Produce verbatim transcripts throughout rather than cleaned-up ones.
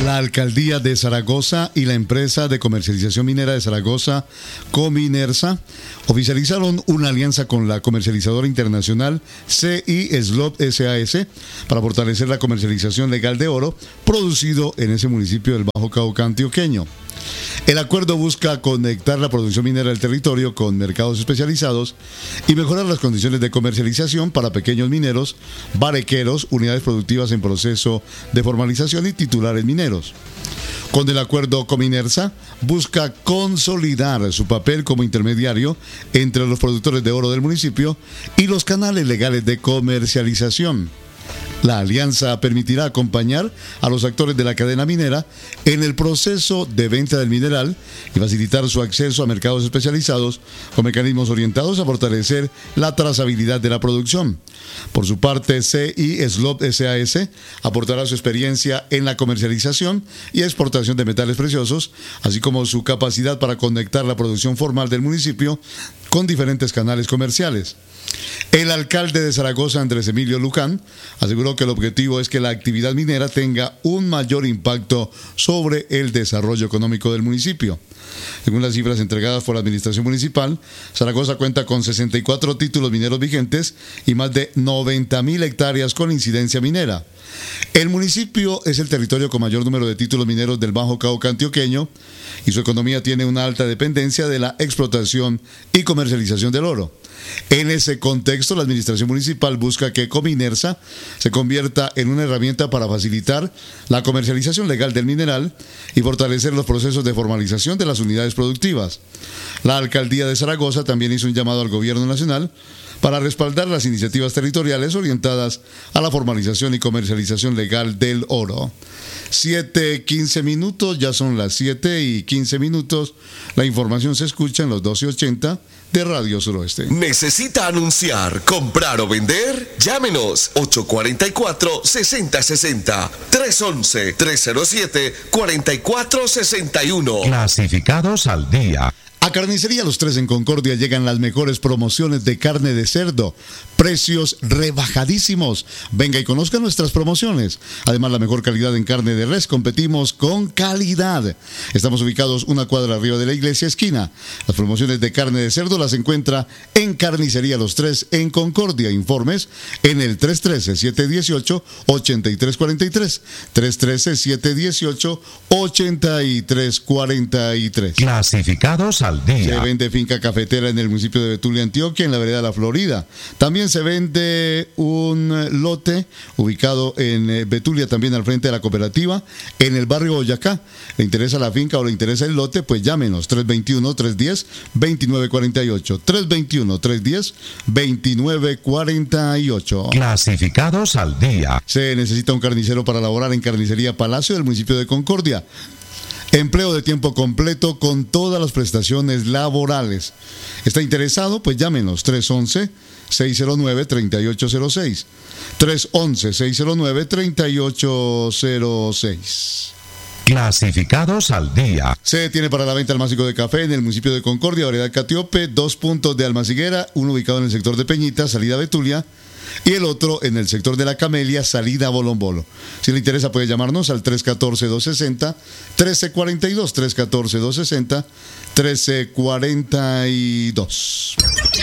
La Alcaldía de Zaragoza y la empresa de comercialización minera de Zaragoza, Cominersa, oficializaron una alianza con la comercializadora internacional C I Slot S A S para fortalecer la comercialización legal de oro producido en ese municipio del Bajo Cauca antioqueño. El acuerdo busca conectar la producción minera del territorio con mercados especializados y mejorar las condiciones de comercialización para pequeños mineros, barequeros, unidades productivas en proceso de formalización y titulares mineros. Con el acuerdo, Cominersa busca consolidar su papel como intermediario entre los productores de oro del municipio y los canales legales de comercialización. La alianza permitirá acompañar a los actores de la cadena minera en el proceso de venta del mineral y facilitar su acceso a mercados especializados con mecanismos orientados a fortalecer la trazabilidad de la producción. Por su parte, C I Slot S A S aportará su experiencia en la comercialización y exportación de metales preciosos, así como su capacidad para conectar la producción formal del municipio con diferentes canales comerciales. El alcalde de Zaragoza, Andrés Emilio Luján, aseguró que el objetivo es que la actividad minera tenga un mayor impacto sobre el desarrollo económico del municipio. Según las cifras entregadas por la administración municipal, Zaragoza cuenta con sesenta y cuatro títulos mineros vigentes y más de noventa mil hectáreas con incidencia minera. El municipio es el territorio con mayor número de títulos mineros del Bajo Cauca antioqueño y su economía tiene una alta dependencia de la explotación y comercialización del oro. En ese contexto, la administración municipal busca que Cominersa se convierta en una herramienta para facilitar la comercialización legal del mineral y fortalecer los procesos de formalización de las unidades productivas. La alcaldía de Zaragoza también hizo un llamado al gobierno nacional para respaldar las iniciativas territoriales orientadas a la formalización y comercialización legal del oro. siete quince minutos, ya son las siete y quince minutos. La información se escucha en los doce ochenta de Radio Suroeste. ¿Necesita anunciar, comprar o vender? Llámenos ocho cuatro cuatro, seis cero seis cero, tres uno uno, tres cero siete, cuatro cuatro seis uno. Clasificados al día. A Carnicería Los Tres en Concordia llegan las mejores promociones de carne de cerdo. Precios rebajadísimos. Venga y conozca nuestras promociones. Además, la mejor calidad en carne de res. Competimos con calidad. Estamos ubicados una cuadra arriba de la iglesia esquina. Las promociones de carne de cerdo las encuentra en Carnicería Los Tres en Concordia. Informes en el tres uno tres, siete uno ocho, ocho tres cuatro tres. tres uno tres, siete uno ocho, ocho tres cuatro tres. Clasificados al día. Se vende finca cafetera en el municipio de Betulia, Antioquia, en la vereda La Florida. También se vende un lote ubicado en Betulia, también al frente de la cooperativa, en el barrio Boyacá. ¿Le interesa la finca o le interesa el lote? Pues llámenos, tres dos uno, tres uno cero, dos nueve cuatro ocho. tres dos uno, tres uno cero, dos nueve cuatro ocho. Clasificados al día. Se necesita un carnicero para laborar en Carnicería Palacio del municipio de Concordia. Empleo de tiempo completo con todas las prestaciones laborales. ¿Está interesado? Pues llámenos tres once, seis cero nueve, treinta y ocho cero seis. tres once, seis cero nueve, treinta y ocho cero seis. Clasificados al día. Se detiene para la venta Almácigo de café en el municipio de Concordia, variedad Catiope, dos puntos de Almaciguera, uno ubicado en el sector de Peñita, salida Betulia, y el otro en el sector de La Camelia, salida Bolombolo. Si le interesa puede llamarnos al tres uno cuatro, dos seis cero, uno tres cuatro dos, tres uno cuatro, dos seis cero, uno tres cuatro dos.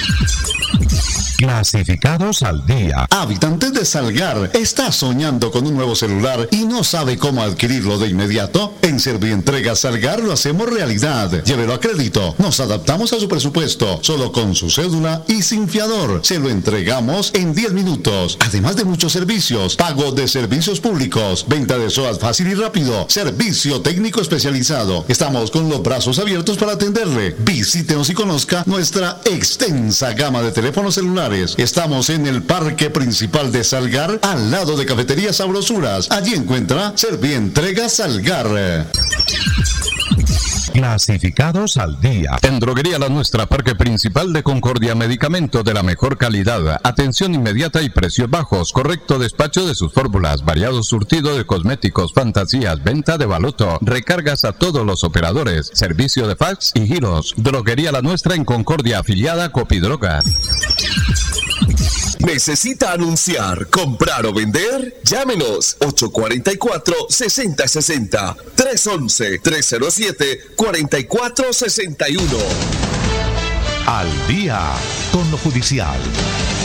Clasificados al día. Habitantes de Salgar, ¿está soñando con un nuevo celular y no sabe cómo adquirirlo de inmediato? En Servientrega Salgar lo hacemos realidad. Llévelo a crédito. Nos adaptamos a su presupuesto. Solo con su cédula y sin fiador. Se lo entregamos en diez minutos. Además de muchos servicios. Pago de servicios públicos. Venta de S O A T fácil y rápido. Servicio técnico especializado. Estamos con los brazos abiertos para atenderle. Visítenos y conozca nuestra extensa gama de teléfonos celulares. Estamos en el Parque Principal de Salgar, al lado de Cafetería Sabrosuras. Allí encuentra Servientrega Salgar. Clasificados al día. En Droguería La Nuestra, Parque Principal de Concordia, medicamento de la mejor calidad, atención inmediata y precios bajos, correcto despacho de sus fórmulas, variado surtido de cosméticos, fantasías, venta de baloto, recargas a todos los operadores, servicio de fax y giros. Droguería La Nuestra en Concordia, afiliada a Copidroga. ¿Necesita anunciar, comprar o vender? Llámenos ocho cuatro cuatro, seis cero seis cero, tres once, tres cero siete, cuatro cuatro seis uno. Al día con lo judicial.